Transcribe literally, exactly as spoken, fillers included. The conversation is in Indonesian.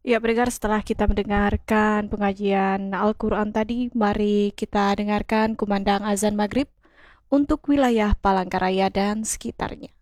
Ya, pendengar, setelah kita mendengarkan pengajian Al-Quran tadi, mari kita dengarkan kumandang azan maghrib untuk wilayah Palangkaraya dan sekitarnya.